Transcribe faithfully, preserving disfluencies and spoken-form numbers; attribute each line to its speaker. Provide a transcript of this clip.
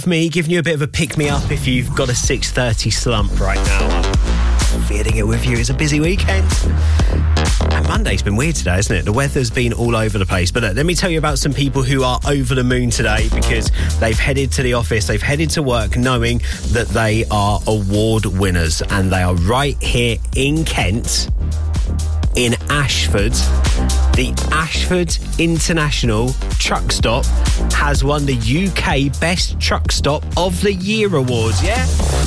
Speaker 1: Me giving you a bit of a pick-me-up if you've got a six thirty slump right now. I'm feeling it with you. It's a busy weekend. And Monday's been weird today, isn't it? The weather's been all over the place. But look, let me tell you about some people who are over the moon today because they've headed to the office, they've headed to work knowing that they are award winners. And they are right here in Kent, in Ashford. The Ashford International Truck Stop has won the U K Best Truck Stop of the Year Awards, yeah?